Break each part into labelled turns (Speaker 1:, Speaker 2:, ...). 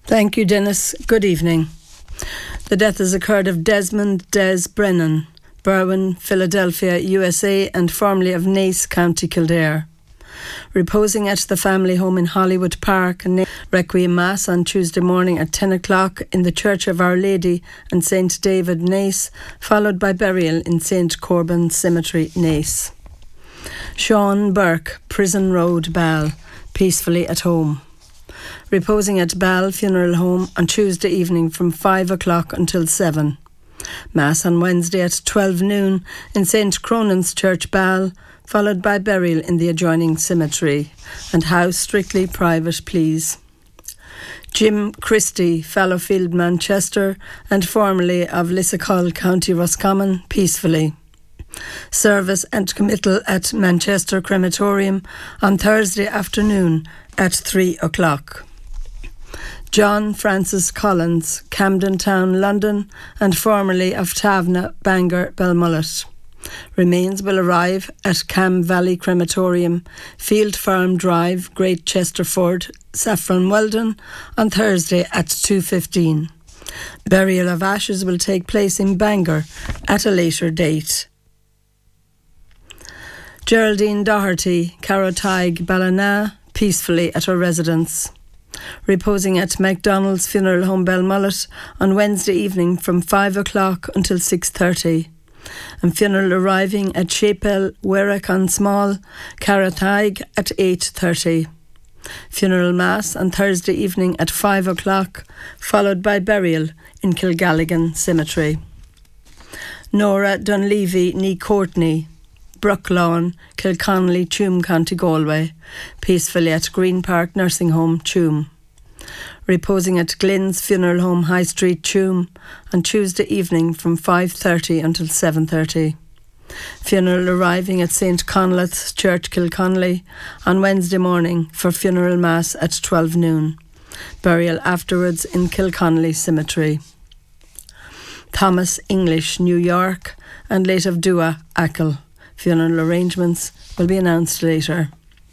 Speaker 1: Thank you, Dennis. Good evening. The death has occurred of Desmond Des Brennan, Berwyn, Philadelphia, USA, and formerly of Naas, County Kildare. Reposing at the family home in Hollywood Park, and Requiem Mass on Tuesday morning at 10 o'clock in the Church of Our Lady and St. David, Naas, followed by burial in St. Corban Cemetery, Naas. Sean Burke, Prison Road, Ball, peacefully at home. Reposing at Ball Funeral Home on Tuesday evening from 5 o'clock until 7. Mass on Wednesday at 12 noon in St. Cronan's Church, Ball, followed by burial in the adjoining cemetery. And house strictly private, please. Jim Christie, Fallowfield, Manchester, and formerly of Lissacull, County Roscommon, peacefully. Service and committal at Manchester Crematorium on Thursday afternoon at 3 o'clock. John Francis Collins, Camden Town, London, and formerly of Tavna, Bangor, Belmullet. Remains will arrive at Cam Valley Crematorium, Field Farm Drive, Great Chesterford, Saffron Weldon, on Thursday at 2:15. Burial of ashes will take place in Bangor at a later date. Geraldine Doherty, Carrothaig, Ballina, peacefully at her residence. Reposing at MacDonald's Funeral Home, Belmullet, on Wednesday evening from 5 o'clock until 6:30. And funeral arriving at Chapel, Werrick-on-Small, Carrothaig at 8:30. Funeral Mass on Thursday evening at 5 o'clock, followed by burial in Kilgalligan Cemetery. Nora Dunleavy, Nee Courtney, Brooklawn, Kilconnelly, Tuam, County Galway, peacefully at Green Park Nursing Home, Tuam. Reposing at Glyn's Funeral Home, High Street, Tuam, on Tuesday evening from 5:30 until 7:30. Funeral arriving at St. Conlath's Church, Kilconnelly, on Wednesday morning for funeral mass at 12 noon. Burial afterwards in Kilconnelly Cemetery. Thomas English, New York, and late of Dua, Achill. Funeral arrangements will be announced later.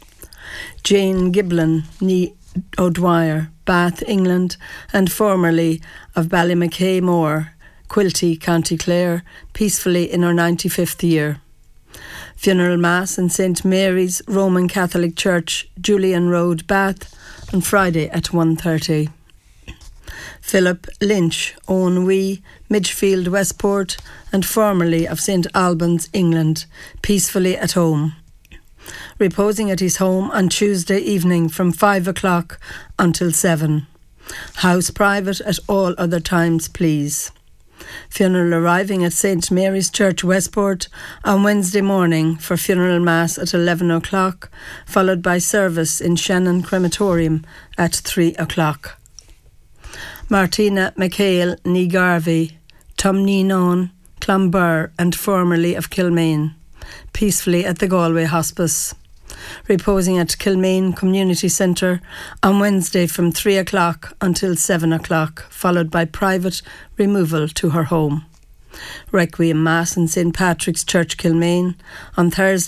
Speaker 1: Jane Giblin, Nee O'Dwyer, Bath, England, and formerly of Ballymackay Moor, Quilty, County Clare, peacefully in her 95th year. Funeral Mass in St. Mary's Roman Catholic Church, Julian Road, Bath, on Friday at 1:30. Philip Lynch, Owen Wee, Midgefield, Westport, and formerly of St. Albans, England, peacefully at home. Reposing at his home on Tuesday evening from 5 o'clock until 7. House private at all other times, please. Funeral arriving at St. Mary's Church, Westport, on Wednesday morning for funeral mass at 11 o'clock, followed by service in Shannon Crematorium at 3 o'clock. Martina McHale, Nee Garvey, Tumneenon, Clonbur, and formerly of Kilmaine, peacefully at the Galway Hospice. Reposing at Kilmaine Community Centre on Wednesday from 3 o'clock until 7 o'clock, followed by private removal to her home. Requiem Mass in St. Patrick's Church, Kilmaine, on Thursday